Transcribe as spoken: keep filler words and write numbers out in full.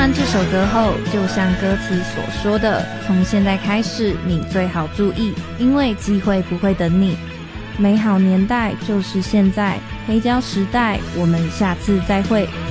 完这首歌后，就像歌词所说的，从现在开始你最好注意，因为机会不会等你。美好年代就是现在，黑胶时代，我们下次再会。